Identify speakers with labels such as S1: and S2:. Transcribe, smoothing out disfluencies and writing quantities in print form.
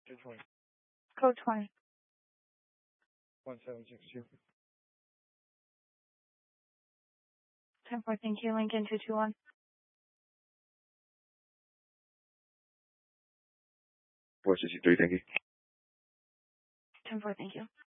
S1: 220.
S2: Code 20.
S1: 1762.
S2: 10-4, thank you. Lincoln 221.
S3: 463, thank you.
S2: 10-4, thank you.